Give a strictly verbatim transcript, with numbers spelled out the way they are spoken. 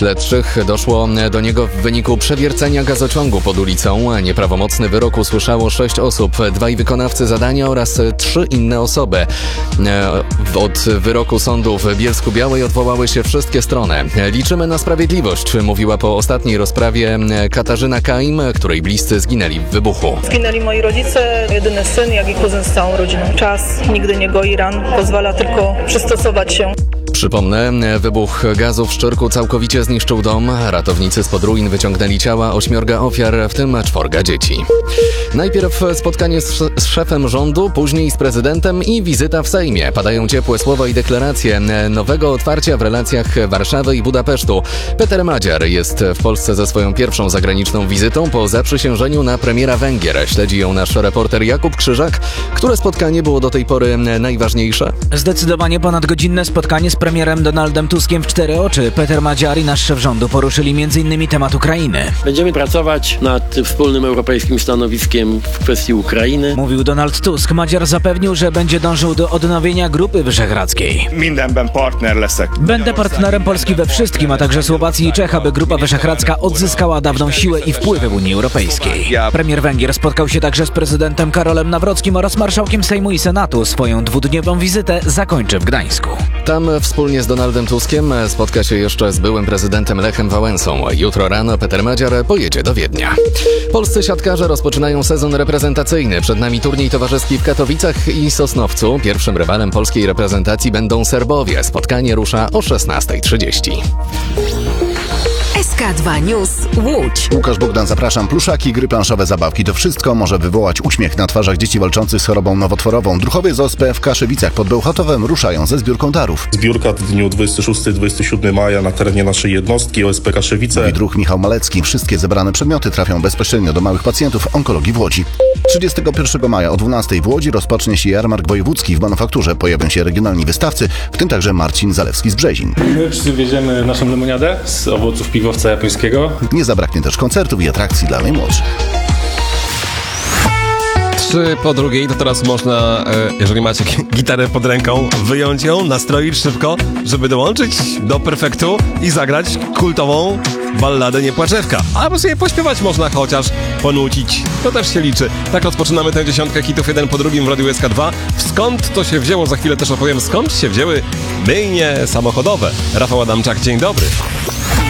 śledczych doszło do niego w wyniku przewiercenia gazociągu pod ulicą. Nieprawomocny wyrok usłyszało sześć osób, dwaj wykonawcy zadania oraz trzy inne osoby. Od wyroku sądu w Bielsku-Białej odwołały się wszystkie strony. Liczymy na sprawiedliwość, mówiła po ostatniej rozprawie Katarzyna Kaim, której bliscy zginęli w wybuchu. Zginęli moi rodzice, jedyny syn, jak i kuzyn z całą rodziną. Czas nigdy nie goi ran, pozwala tylko przystosować się. Przypomnę, wybuch gazu w Szczyrku całkowicie zniszczył dom. Ratownicy spod ruin wyciągnęli ciała ośmiorga ofiar, w tym czworga dzieci. Najpierw spotkanie z, z szefem rządu, później z prezydentem i wizyta w Sejmie. Padają ciepłe słowa i deklaracje nowego otwarcia w relacjach Warszawy i Budapesztu. Peter Madziar jest w Polsce ze swoją pierwszą zagraniczną wizytą po zaprzysiężeniu na premiera Węgier. Śledzi ją nasz reporter Jakub Krzyżak. Które spotkanie było do tej pory najważniejsze? Zdecydowanie ponadgodzinne spotkanie z premierem Donaldem Tuskiem w cztery oczy. Peter Madziar i nasz szef rządu poruszyli m in temat Ukrainy. Będziemy pracować nad wspólnym europejskim stanowiskiem w kwestii Ukrainy. Mówił Donald Tusk. Madziar zapewnił, że będzie dążył do odnowienia Grupy Wyszehradzkiej. Mindenben partner leszek. Będę partnerem Polski we wszystkim, a także Słowacji i Czech, aby Grupa Wyszehradzka odzyskała dawną siłę i wpływy w Unii Europejskiej. Premier Węgier spotkał się także z prezydentem Karolem Nawrockim oraz marszałkiem Sejmu i Senatu. Swoją dwudniową wizytę zakończy w Gdańsku. Tam wspólnie z Donaldem Tuskiem spotka się jeszcze z byłym prezydentem Lechem Wałęsą. Jutro rano Peter Madziar pojedzie do Wiednia. Polscy siatkarze rozpoczynają sezon reprezentacyjny. Przed nami turniej towarzyski w Katowicach i Sosnowcu. Pierwszym rywalem polskiej reprezentacji będą Serbowie. Spotkanie rusza o szesnasta trzydzieści. S K dwa News Łódź. Łukasz Bogdan, zapraszam. Pluszaki, gry planszowe, zabawki. To wszystko może wywołać uśmiech na twarzach dzieci walczących z chorobą nowotworową. Druchowie z O S P w Kaszewicach pod Bełchatowem ruszają ze zbiórką darów. Zbiórka w dniu dwudziestego szóstego do dwudziestego siódmego maja na terenie naszej jednostki O S P Kaszewice. Mówi druh Michał Malecki. Wszystkie zebrane przedmioty trafią bezpośrednio do małych pacjentów onkologii w Łodzi. trzydziestego pierwszego maja o dwunastej w Łodzi rozpocznie się jarmark wojewódzki w manufakturze. Pojawią się regionalni wystawcy, w tym także Marcin Zalewski z Brzezin. My przywieziemy naszą lemoniadę z owoców piwowca japońskiego. Nie zabraknie też koncertów i atrakcji dla najmłodszych. Trzy po drugiej, to teraz można, jeżeli macie gitarę pod ręką, wyjąć ją, nastroić szybko, żeby dołączyć do perfektu i zagrać kultową balladę Niepłaczewka. Albo sobie pośpiewać można, chociaż ponucić. To też się liczy. Tak rozpoczynamy tę dziesiątkę hitów jeden po drugim w Radiu S K dwa. Skąd to się wzięło? Za chwilę też opowiem, skąd się wzięły myjnie samochodowe. Rafał Adamczak, dzień dobry.